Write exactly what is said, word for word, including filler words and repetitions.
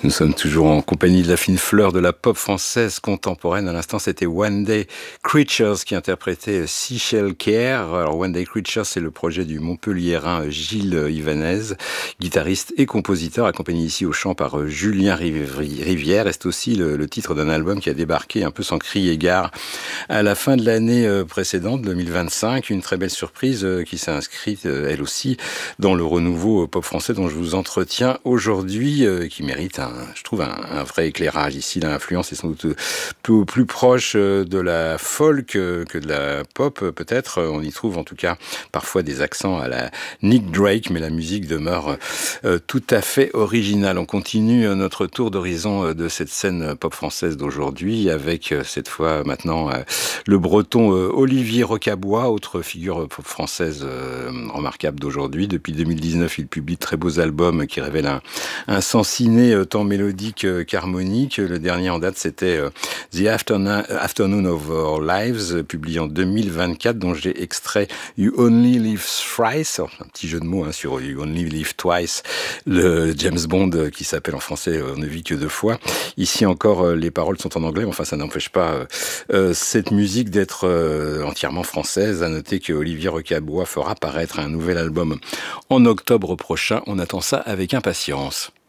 Nous sommes toujours en compagnie de la fine fleur de la pop française contemporaine. À l'instant, c'était One Day Creatures qui interprétait Seashell Care. Alors, One Day Creatures, c'est le projet du Montpelliérain Gilles Ivanez, guitariste et compositeur, accompagné ici au chant par Julien Rivière. Et c'est aussi le, le titre d'un album qui a débarqué un peu sans crier gare à la fin de l'année précédente, deux mille vingt-cinq. Une très belle surprise qui s'est inscrite, elle aussi, dans le renouveau pop français dont je vous entretiens aujourd'hui, qui mérite un je trouve un, un vrai éclairage ici. L'influence est sans doute plus, plus proche de la folk que de la pop, peut-être. On y trouve en tout cas parfois des accents à la Nick Drake, mais la musique demeure euh, tout à fait originale. On continue notre tour d'horizon de cette scène pop française d'aujourd'hui avec cette fois maintenant euh, le breton euh, Olivier Rocabois, autre figure pop française euh, remarquable d'aujourd'hui. Depuis deux mille dix-neuf, il publie de très beaux albums qui révèlent un, un sens ciné euh, tant mélodique qu'harmonique. Le dernier en date, c'était The Afternoon of Our Lives, publié en deux mille vingt-quatre, dont j'ai extrait You Only Live Thrice, un petit jeu de mots hein, sur You Only Live Twice, le James Bond qui s'appelle en français On ne vit que deux fois. Ici encore, les paroles sont en anglais, mais enfin ça n'empêche pas euh, cette musique d'être euh, entièrement française. À noter que Olivier Rocabois fera paraître un nouvel album en octobre prochain. On attend ça avec impatience.